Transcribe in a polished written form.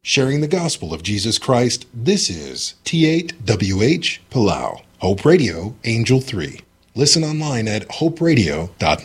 Sharing the gospel of Jesus Christ, this is T8WH Palau. Hope Radio, Angel 3. Listen online at hoperadio.net.